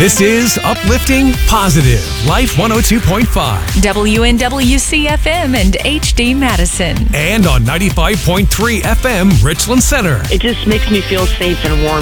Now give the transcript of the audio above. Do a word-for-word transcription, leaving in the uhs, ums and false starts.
This is Uplifting Positive Life one oh two point five. W N W C F M and H D Madison. And on ninety-five point three F M Richland Center. It just makes me feel safe and warm